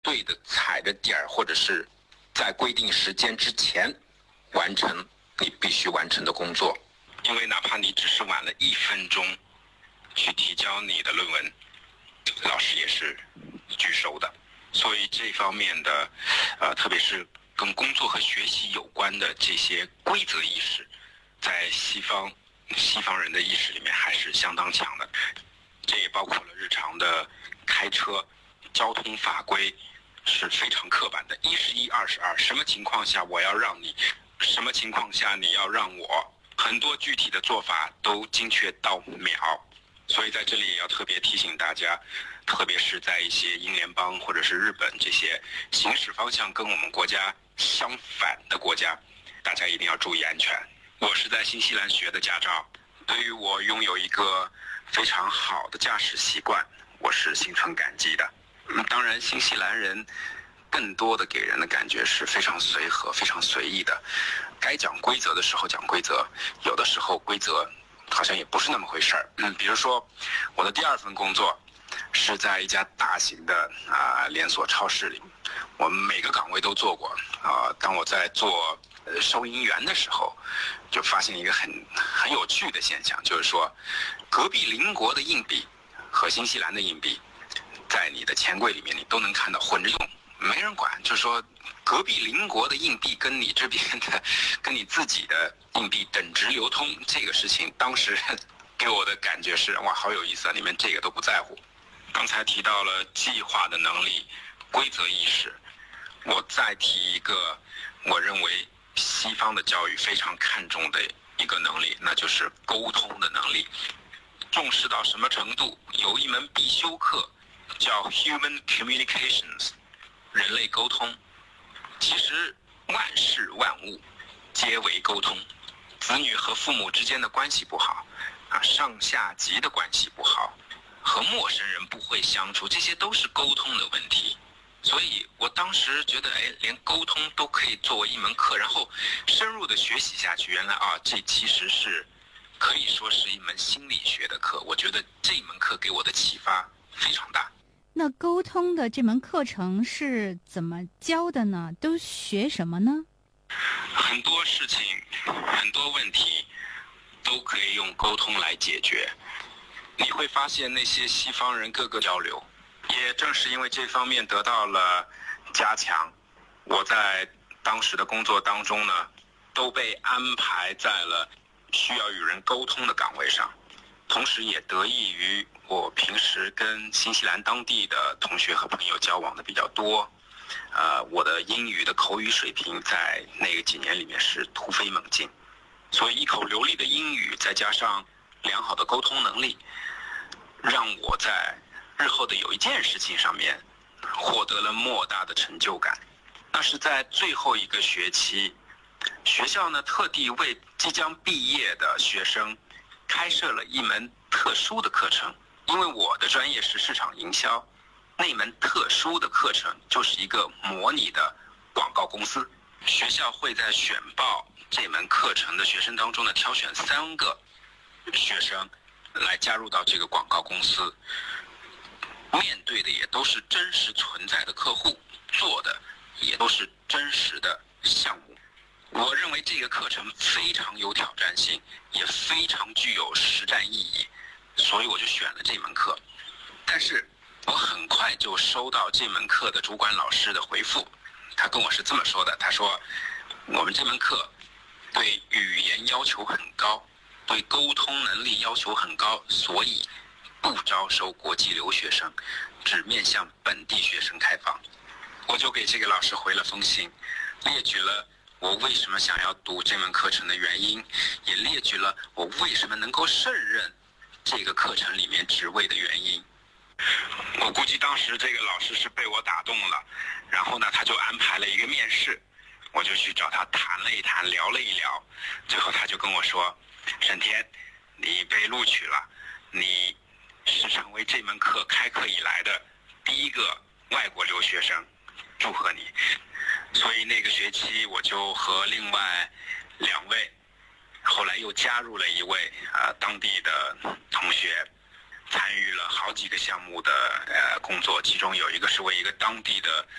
对的踩着点儿，或者是在规定时间之前完成你必须完成的工作。因为哪怕你只是晚了1分钟去提交你的论文，老师也是拒收的。所以这方面的特别是跟工作和学习有关的这些规则意识，在西方人的意识里面还是相当强的。这也包括了日常的开车交通法规是非常刻板的，1是1，2是2，什么情况下我要让你，什么情况下你要让我，很多具体的做法都精确到秒。所以在这里也要特别提醒大家，特别是在一些英联邦或者是日本这些行驶方向跟我们国家相反的国家，大家一定要注意安全。我是在新西兰学的驾照，对于我拥有一个非常好的驾驶习惯，我是心存感激的。当然新西兰人更多的给人的感觉是非常随和非常随意的，该讲规则的时候讲规则，有的时候规则好像也不是那么回事儿。比如说我的第2份工作是在一家大型的连锁超市里，我们每个岗位都做过。当我在做收银员的时候，就发现一个很有趣的现象，就是说隔壁邻国的硬币和新西兰的硬币在你的钱柜里面你都能看到混着用，没人管。就是说隔壁邻国的硬币跟你这边的跟你自己的硬币等值流通，这个事情当时给我的感觉是哇，好有意思啊，你们这个都不在乎。刚才提到了计划的能力、规则意识，我再提一个我认为西方的教育非常看重的一个能力，那就是沟通的能力。重视到什么程度？有一门必修课叫 Human Communications， 人类沟通。其实万事万物皆为沟通，子女和父母之间的关系不好上下级的关系不好，和陌生人不会相处，这些都是沟通的问题。所以我当时觉得连沟通都可以作为一门课，然后深入的学习下去，原来这其实是可以说是一门心理学的课。我觉得这门课给我的启发非常大。 那沟通的这门课程是怎么教的呢？都学什么呢？ 很多事情很多问题都可以用沟通来解决。你会发现那些西方人各个交流，也正是因为这方面得到了加强，我在当时的工作当中呢，都被安排在了需要与人沟通的岗位上，同时也得益于我平时跟新西兰当地的同学和朋友交往的比较多，我的英语的口语水平在那个几年里面是突飞猛进，所以一口流利的英语再加上良好的沟通能力，让我在日后的有一件事情上面获得了莫大的成就感。那是在最后一个学期，学校呢特地为即将毕业的学生开设了一门特殊的课程。因为我的专业是市场营销，那门特殊的课程就是一个模拟的广告公司。学校会在选报这门课程的学生当中呢，挑选3个学生来加入到这个广告公司，面对的也都是真实存在的客户，做的也都是真实的项目。我认为这个课程非常有挑战性，也非常具有实战意义，所以我就选了这门课。但是我很快就收到这门课的主管老师的回复，他跟我是这么说的，他说我们这门课对语言要求很高，对沟通能力要求很高，所以不招收国际留学生，只面向本地学生开放。我就给这个老师回了封信，列举了我为什么想要读这门课程的原因，也列举了我为什么能够胜任这个课程里面职位的原因。我估计当时这个老师是被我打动了，然后呢他就安排了一个面试，我就去找他谈了一谈，聊了一聊，最后他就跟我说，沈天，你被录取了，你是成为这门课开课以来的第一个外国留学生，祝贺你。所以那个学期我就和另外2位，后来又加入了一位当地的同学，参与了好几个项目的工作，其中有一个是为一个当地的